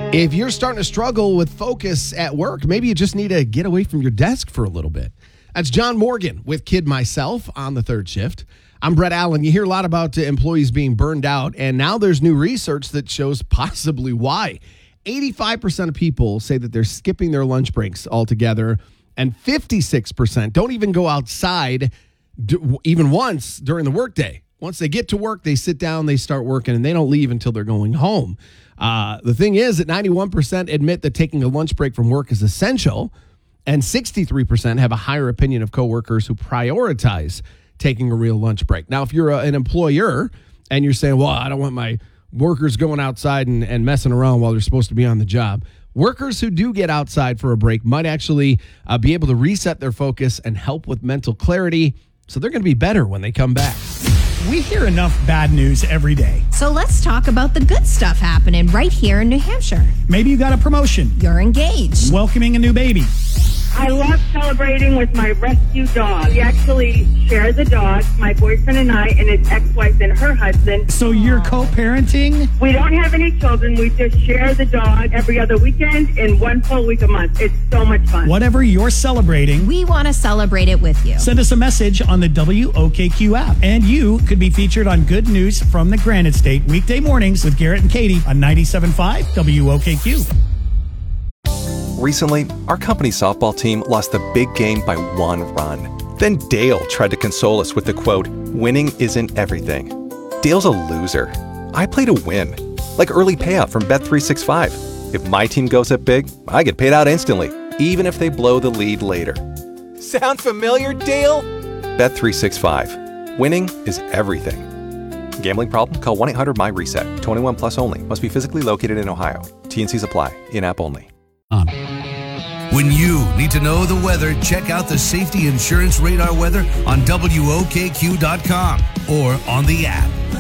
If you're starting to struggle with focus at work, maybe you just need to get away from your desk for a little bit. That's John Morgan with Kid Myself on the third shift. I'm Brett Allen. You hear a lot about employees being burned out, and now there's new research that shows possibly why. 85% of people say that they're skipping their lunch breaks altogether, and 56% don't even go outside even once during the workday. Once they get to work, they sit down, they start working, and they don't leave until they're going home. The thing is that 91% admit that taking a lunch break from work is essential, and 63% have a higher opinion of coworkers who prioritize taking a real lunch break. Now, if you're an employer and you're saying, well, I don't want my workers going outside and messing around while they're supposed to be on the job, workers who do get outside for a break might actually be able to reset their focus and help with mental clarity, so they're going to be better when they come back. We hear enough bad news every day. So let's talk about the good stuff happening right here in New Hampshire. Maybe you got a promotion. You're engaged. Welcoming a new baby. I love celebrating with my rescue dog. We actually share the dog, my boyfriend and I, and his ex-wife and her husband. So you're co-parenting? We don't have any children. We just share the dog every other weekend and one full week a month. It's so much fun. Whatever you're celebrating, We want to celebrate it with you. send us a message on the WOKQ app. And you could be featured on Good News from the Granite State weekday mornings with Garrett and Katie on 97.5 WOKQ. Recently, our company softball team lost the big game by 1 run. Then Dale tried to console us with the quote, "Winning isn't everything." Dale's a loser. I play to win. Like early payout from Bet365. If my team goes up big, I get paid out instantly, even if they blow the lead later. Sound familiar, Dale? Bet365. Winning is everything. Gambling problem? Call 1-800-MY-RESET. 21 plus only. Must be physically located in Ohio. T&Cs apply. In-app only. When you need to know the weather, check out the Safety Insurance Radar weather on WOKQ.com or on the app.